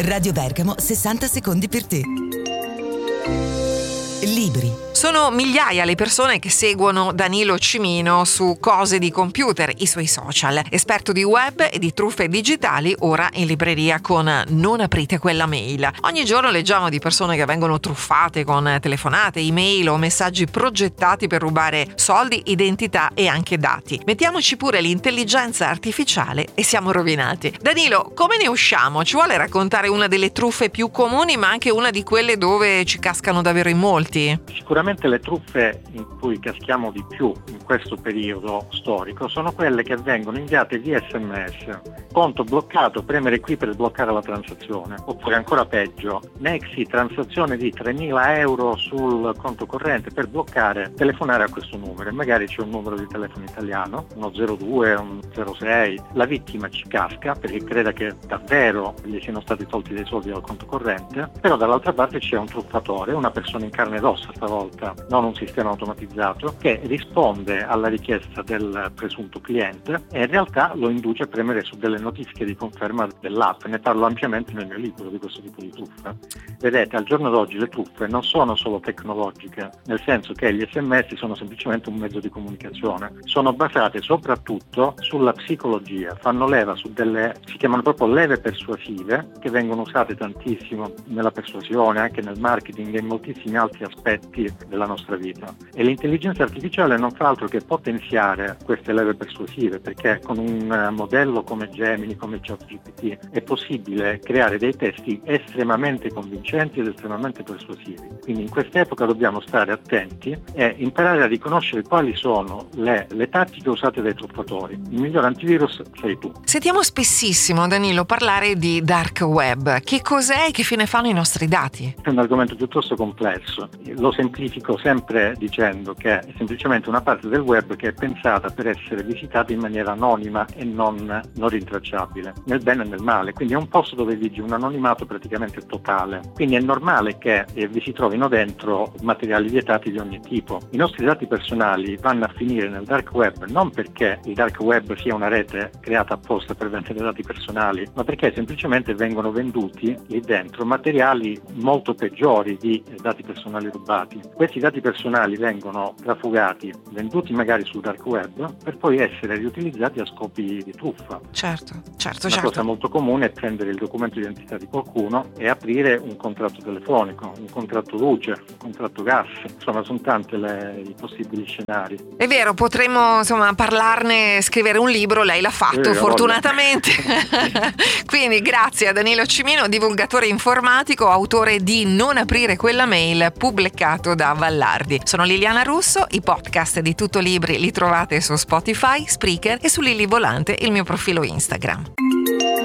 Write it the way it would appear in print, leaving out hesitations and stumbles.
Radio Bergamo, 60 secondi per te. Libri. Sono migliaia le persone che seguono Danilo Cimino su Cose di Computer, i suoi social. Esperto di web e di truffe digitali, ora in libreria con Non aprite quella mail. Ogni giorno leggiamo di persone che vengono truffate con telefonate, email o messaggi progettati per rubare soldi, identità e anche dati. Mettiamoci pure l'intelligenza artificiale e siamo rovinati. Danilo, come ne usciamo? Ci vuole raccontare una delle truffe più comuni, ma anche una di quelle dove ci cascano davvero in molti? Sicuramente le truffe in cui caschiamo di più in questo periodo storico sono quelle che vengono inviate via SMS. Conto bloccato, premere qui per sbloccare la transazione. Oppure ancora peggio, Nexi, transazione di 3.000 euro sul conto corrente per bloccare, telefonare a questo numero. E magari c'è un numero di telefono italiano, uno 02, un 06. La vittima ci casca perché crede che davvero gli siano stati tolti dei soldi dal conto corrente, però dall'altra parte c'è un truffatore, una persona in carne ed ossa stavolta, non un sistema automatizzato, che risponde alla richiesta del presunto cliente e in realtà lo induce a premere su delle notifiche di conferma dell'app. Ne parlo ampiamente nel mio libro di questo tipo di truffa. Vedete, al giorno d'oggi le truffe non sono solo tecnologiche, nel senso che gli SMS sono semplicemente un mezzo di comunicazione, sono basate soprattutto sulla psicologia, fanno leva su delle, si chiamano proprio leve persuasive, che vengono usate tantissimo nella persuasione, anche nel marketing e in moltissimi altri aspetti della nostra vita. E l'intelligenza artificiale non fa altro che potenziare queste leve persuasive, perché con un modello come Gemini, come ChatGPT, è possibile creare dei testi estremamente convincenti ed estremamente persuasivi. Quindi in quest'epoca dobbiamo stare attenti e imparare a riconoscere quali sono le tattiche usate dai truffatori. Il miglior antivirus sei tu. Sentiamo spessissimo, Danilo, parlare di dark web. Che cos'è e che fine fanno i nostri dati? È un argomento piuttosto complesso. Lo semplifico sempre dicendo che è semplicemente una parte del web che è pensata per essere visitata in maniera anonima e non rintracciabile, nel bene e nel male. Quindi è un posto dove vige un anonimato praticamente totale. Quindi è normale che vi si trovino dentro materiali vietati di ogni tipo. I nostri dati personali vanno a finire nel dark web non perché il dark web sia una rete creata apposta per vendere dati personali, ma perché semplicemente vengono venduti lì dentro materiali molto peggiori di dati personali rubati. Questi dati personali vengono trafugati, venduti magari sul dark web, per poi essere riutilizzati a scopi di truffa. Certo. Una cosa molto comune è prendere il documento di identità di qualcuno e aprire un contratto telefonico, un contratto luce, un contratto gas. Insomma, sono tanti i possibili scenari. È vero, potremmo parlarne, scrivere un libro, lei l'ha fatto fortunatamente. Quindi grazie a Danilo Cimino, divulgatore informatico, autore di Non aprire quella mail, pubblicato da Vallardi. Sono Liliana Russo, i podcast di Tutto Libri li trovate su Spotify, Spreaker e su Lili Volante, il mio profilo Instagram.